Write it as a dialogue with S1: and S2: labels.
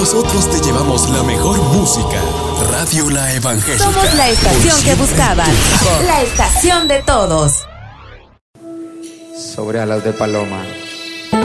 S1: Nosotros te llevamos la mejor música. Radio La Evangélica.
S2: Somos la estación que buscabas. La estación de todos.
S3: Sobre alas de paloma.